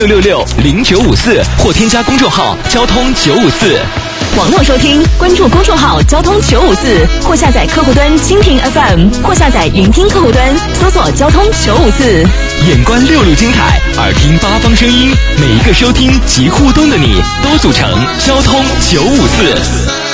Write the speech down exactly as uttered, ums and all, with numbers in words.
六六六零九五四或添加公众号交通九五四。 网络收听，关注公众号交通九五四，或下载客户端蜻蜓 F M， 或下载云听客户端搜索交通九五四。 眼观六路精彩，耳听八方声音，每一个收听及互动的你，都组成交通九五四。